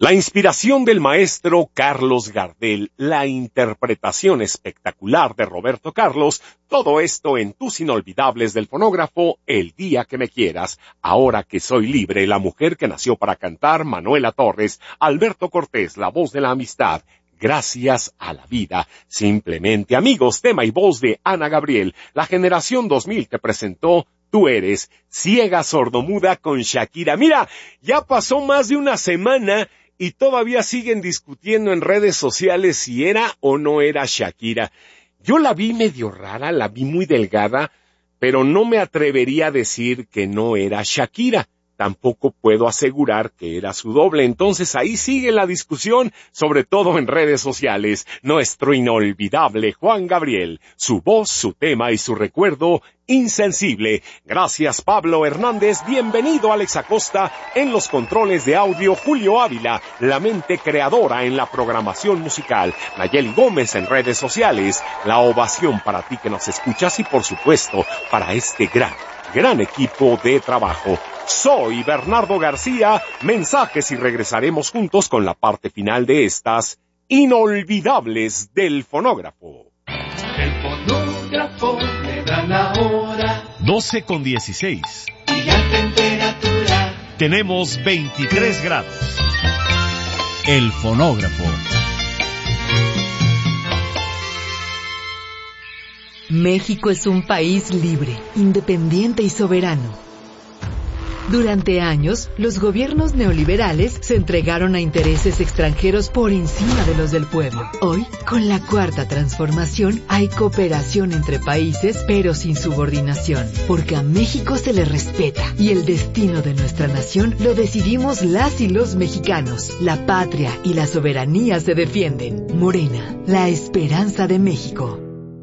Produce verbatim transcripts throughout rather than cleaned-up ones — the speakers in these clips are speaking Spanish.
La inspiración del maestro Carlos Gardel, la interpretación espectacular de Roberto Carlos, todo esto en tus inolvidables del fonógrafo El día que me quieras, Ahora que soy libre, La mujer que nació para cantar, Manuela Torres, Alberto Cortés, La voz de la amistad, Gracias a la vida, Simplemente amigos, tema y voz de Ana Gabriel, la generación dos mil que presentó Tú eres, ciega sordomuda con Shakira. Mira, ya pasó más de una semana y todavía siguen discutiendo en redes sociales si era o no era Shakira. Yo la vi medio rara, la vi muy delgada, pero no me atrevería a decir que no era Shakira. Tampoco puedo asegurar que era su doble. Entonces ahí sigue la discusión, sobre todo en redes sociales. Nuestro inolvidable Juan Gabriel, su voz, su tema y su recuerdo insensible. Gracias Pablo Hernández, bienvenido Alex Acosta en los controles de audio, Julio Ávila, la mente creadora en la programación musical, Nayeli Gómez en redes sociales, la ovación para ti que nos escuchas y por supuesto para este gran, gran equipo de trabajo. Soy Bernardo García, mensajes y regresaremos juntos con la parte final de estas inolvidables del fonógrafo. El fonógrafo le da la hora. doce con dieciséis. Y la temperatura. Tenemos veintitrés grados. El fonógrafo. México es un país libre, independiente y soberano. Durante años, los gobiernos neoliberales se entregaron a intereses extranjeros por encima de los del pueblo. Hoy, con la cuarta transformación, hay cooperación entre países, pero sin subordinación, porque a México se le respeta y el destino de nuestra nación lo decidimos las y los mexicanos. La patria y la soberanía se defienden. Morena, la esperanza de México.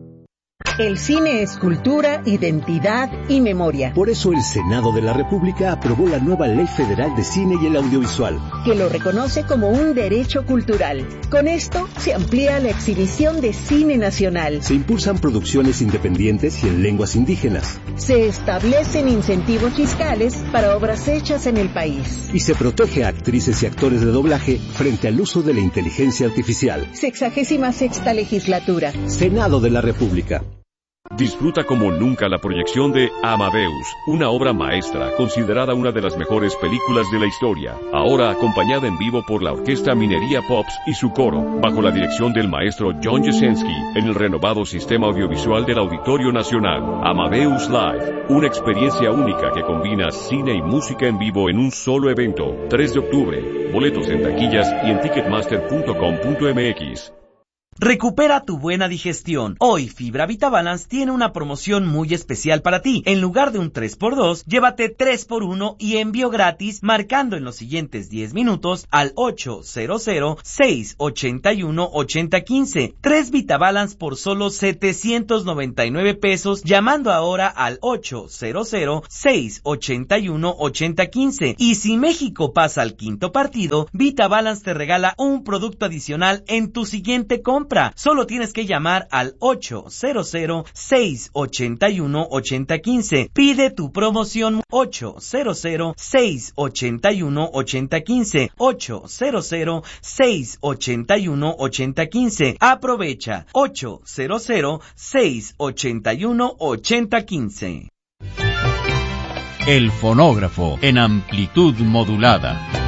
El cine es cultura, identidad y memoria. Por eso el Senado de la República aprobó la nueva Ley Federal de Cine y el Audiovisual, que lo reconoce como un derecho cultural. Con esto se amplía la exhibición de cine nacional. Se impulsan producciones independientes y en lenguas indígenas. Se establecen incentivos fiscales para obras hechas en el país. Y se protege a actrices y actores de doblaje frente al uso de la inteligencia artificial. Sexagésima sexta legislatura. Senado de la República. Disfruta como nunca la proyección de Amadeus, una obra maestra considerada una de las mejores películas de la historia, ahora acompañada en vivo por la Orquesta Minería Pops y su coro, bajo la dirección del maestro John Jasenski, en el renovado sistema audiovisual del Auditorio Nacional. Amadeus Live, una experiencia única que combina cine y música en vivo en un solo evento. tres de octubre, boletos en taquillas y en ticketmaster punto com punto m x. Recupera tu buena digestión. Hoy Fibra VitaBalance tiene una promoción muy especial para ti. En lugar de un tres por dos, llévate tres por uno y envío gratis marcando en los siguientes diez minutos al ocho cero cero, seis ocho uno, ocho cero uno cinco. tres VitaBalance por solo setecientos noventa y nueve pesos llamando ahora al ocho cero cero, seis ocho uno, ocho cero uno cinco. Y si México pasa al quinto partido, VitaBalance te regala un producto adicional en tu siguiente compra. Solo tienes que llamar al ocho cero cero, seis ocho uno, ocho cero uno cinco. Pide tu promoción ocho cero cero, seis ocho uno, ocho cero uno cinco. ocho cero cero, seis ocho uno, ocho cero uno cinco. Aprovecha ocho cero cero, seis ocho uno, ocho cero uno cinco. El fonógrafo en amplitud modulada.